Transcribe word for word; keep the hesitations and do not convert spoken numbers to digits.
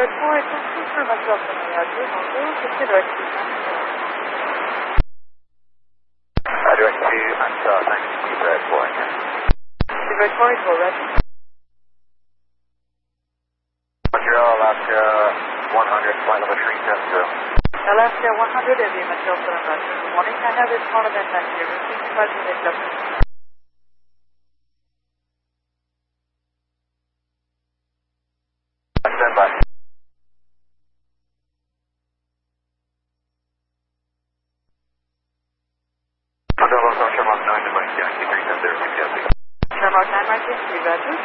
Red Point, confirm myself on the address. Bonjour, c'est direct to Uh, direct to Ansar, thanks to Red Point. the Red Point, well, Red. Montreal, Alaska, one hundred, flight level three seven zero. Alaska one hundred, Heavy Montreal seven nine. Good morning, I have this one event back here. Receiving present adjustment. Stand by. Montreal, Shamrock nine to Mike Yankee three seven zero, six seven zero. Shamrock nine, Mike Yankee, Roger.